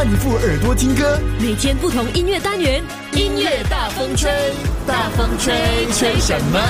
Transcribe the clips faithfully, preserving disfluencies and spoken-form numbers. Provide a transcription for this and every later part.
你副耳朵听歌， 每天不同音乐单元， 音乐大风吹，大风吹，吹什么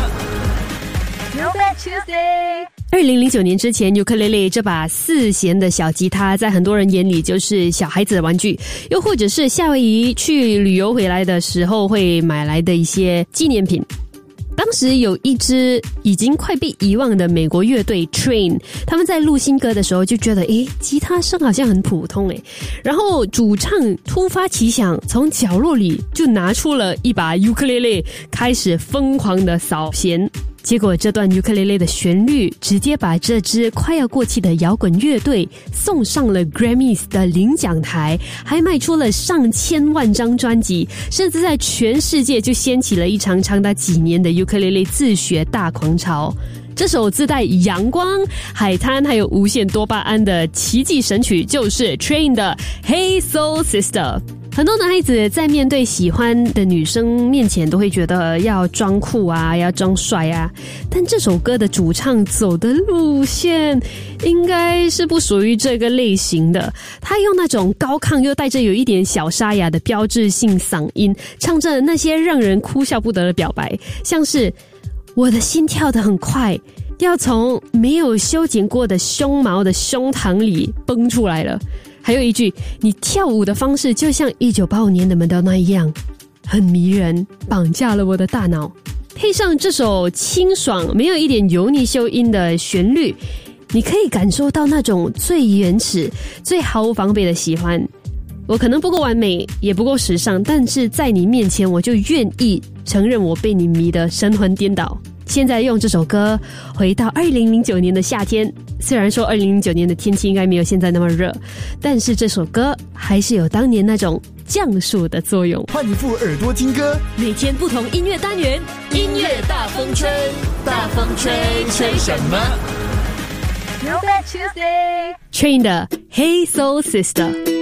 Throwback Tuesday。二零零九年之前，尤克里里这把四弦的小吉他，在很多人眼里就是小孩子的玩具，又或者是夏威夷去旅游回来的时候会买来的一些纪念品。当时有一支已经快被遗忘的美国乐队 Train， 他们在录新歌的时候就觉得，诶，吉他声好像很普通诶，然后主唱突发奇想，从角落里就拿出了一把尤克里里，开始疯狂的扫弦。结果这段尤克里里的旋律直接把这支快要过气的摇滚乐队送上了 Grammys 的领奖台，还卖出了上千万张专辑，甚至在全世界就掀起了一场长达几年的尤克里里自学大狂潮。这首自带阳光、海滩还有无限多巴胺的奇迹神曲就是 Train 的 Hey Soul Sister。很多男孩子在面对喜欢的女生面前都会觉得要装酷啊，要装帅啊，但这首歌的主唱走的路线应该是不属于这个类型的。他用那种高亢又带着有一点小沙哑的标志性嗓音，唱着那些让人哭笑不得的表白，像是我的心跳得很快，要从没有修剪过的胸毛的胸膛里崩出来了。还有一句，你跳舞的方式就像一九八五年的 Madonna 一样，很迷人，绑架了我的大脑。配上这首清爽没有一点油腻修音的旋律，你可以感受到那种最原始最毫无防备的喜欢。我可能不够完美，也不够时尚，但是在你面前我就愿意承认我被你迷得神魂颠倒。现在用这首歌回到二零零九年的夏天，虽然说二零零九年的天气应该没有现在那么热，但是这首歌还是有当年那种降暑的作用。 换你副耳朵听歌， 每天不同音乐单元， 音乐大风吹，大风吹，吹什么 Throwback Tuesday。 Train 的 Hey Soul Sister。